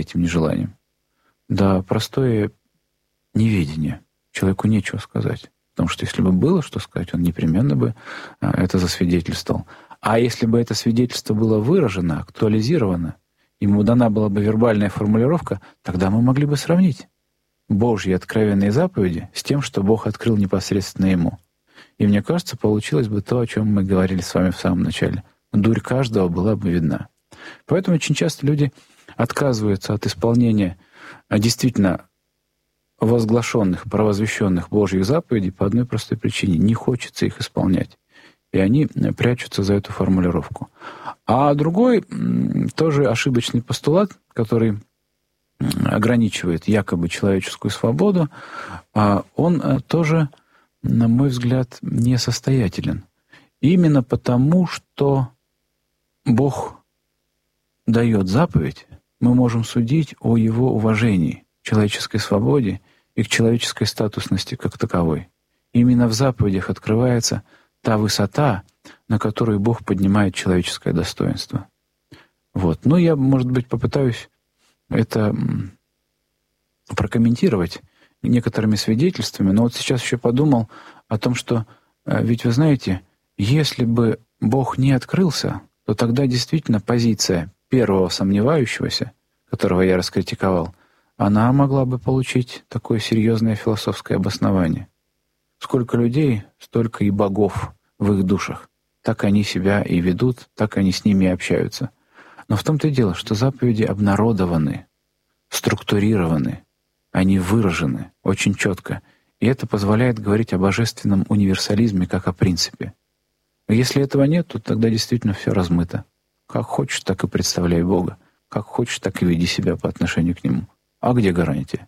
этим нежеланием? Да простое неведение. Человеку нечего сказать. Потому что если бы было что сказать, он непременно бы это засвидетельствовал. А если бы это свидетельство было выражено, актуализировано, ему дана была бы вербальная формулировка, тогда мы могли бы сравнить Божьи откровенные заповеди с тем, что Бог открыл непосредственно ему. И мне кажется, получилось бы то, о чем мы говорили с вами в самом начале. Дурь каждого была бы видна. Поэтому очень часто люди отказываются от исполнения действительно возглашенных, провозвещенных Божьих заповедей по одной простой причине. Не хочется их исполнять. И они прячутся за эту формулировку. А другой, тоже ошибочный постулат, который ограничивает якобы человеческую свободу, он тоже, на мой взгляд, несостоятелен. Именно потому, что Бог дает заповедь, мы можем судить о Его уважении к человеческой свободе и к человеческой статусности как таковой. Именно в заповедях открывается та высота, на которую Бог поднимает человеческое достоинство. Вот. Ну, я, может быть, попытаюсь это прокомментировать некоторыми свидетельствами, но вот сейчас еще подумал о том, что ведь вы знаете, если бы Бог не открылся, то тогда действительно позиция первого сомневающегося, которого я раскритиковал, она могла бы получить такое серьезное философское обоснование. Сколько людей, столько и богов в их душах. Так они себя и ведут, так они с ними и общаются. Но в том-то и дело, что заповеди обнародованы, структурированы, они выражены очень четко. И это позволяет говорить о божественном универсализме как о принципе. А если этого нет, то тогда действительно все размыто. Как хочешь, так и представляй Бога. Как хочешь, так и веди себя по отношению к Нему. А где гарантия?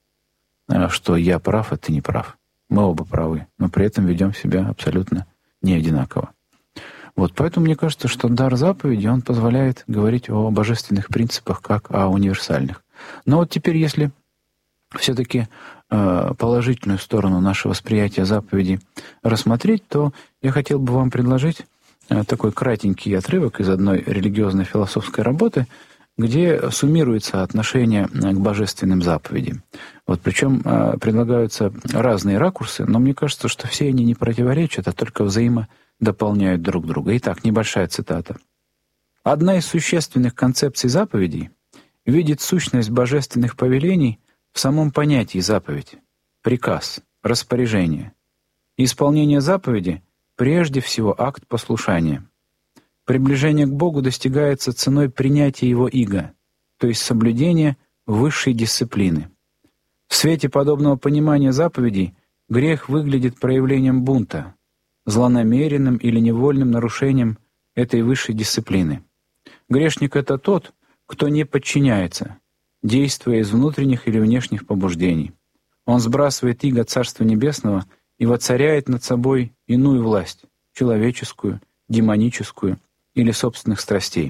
Что я прав, а ты не прав. Мы оба правы, но при этом ведем себя абсолютно не одинаково. Вот, поэтому мне кажется, что дар заповеди, он позволяет говорить о божественных принципах как о универсальных. Но вот теперь, если все-таки положительную сторону нашего восприятия заповеди рассмотреть, то я хотел бы вам предложить такой кратенький отрывок из одной религиозной философской работы, где суммируется отношение к божественным заповедям. Вот, причем предлагаются разные ракурсы, но мне кажется, что все они не противоречат, а только взаимодополняют друг друга. Итак, небольшая цитата. «Одна из существенных концепций заповедей видит сущность божественных повелений в самом понятии заповедь, приказ, распоряжение. Исполнение заповеди — прежде всего акт послушания. Приближение к Богу достигается ценой принятия Его иго, то есть соблюдения высшей дисциплины. В свете подобного понимания заповедей грех выглядит проявлением бунта, злонамеренным или невольным нарушением этой высшей дисциплины. Грешник — это тот, кто не подчиняется, действуя из внутренних или внешних побуждений. Он сбрасывает иго Царства Небесного и воцаряет над собой иную власть, человеческую, демоническую или собственных страстей.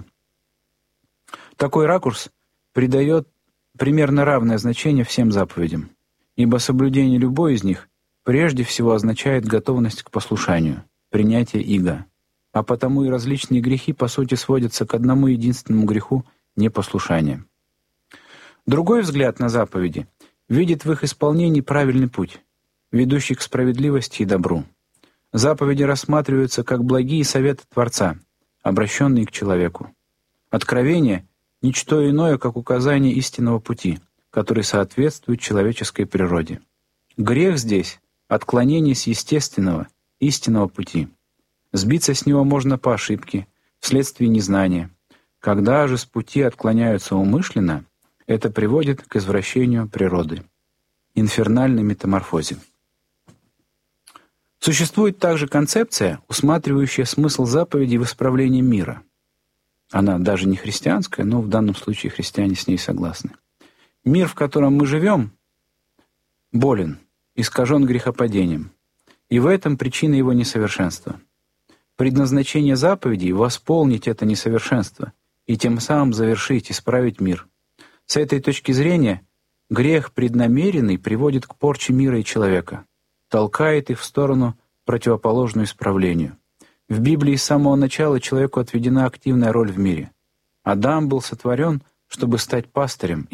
Такой ракурс придает примерно равное значение всем заповедям, ибо соблюдение любой из них прежде всего означает готовность к послушанию, принятие иго, а потому и различные грехи по сути сводятся к одному единственному греху — непослушания. Другой взгляд на заповеди видит в их исполнении правильный путь, ведущий к справедливости и добру. Заповеди рассматриваются как благие советы Творца, обращенные к человеку. Откровение — ничто иное, как указание истинного пути, который соответствует человеческой природе. Грех здесь — отклонение с естественного, истинного пути. Сбиться с него можно по ошибке, вследствие незнания. Когда же с пути отклоняются умышленно, это приводит к извращению природы, инфернальной метаморфозе. Существует также концепция, усматривающая смысл заповедей в исправлении мира. Она даже не христианская, но в данном случае христиане с ней согласны. Мир, в котором мы живем, болен, искажен грехопадением, и в этом причина его несовершенства. Предназначение заповедей — восполнить это несовершенство и тем самым завершить, исправить мир. С этой точки зрения грех преднамеренный приводит к порче мира и человека, толкает их в сторону, противоположную исправлению. В Библии с самого начала человеку отведена активная роль в мире. Адам был сотворен, чтобы стать пастырем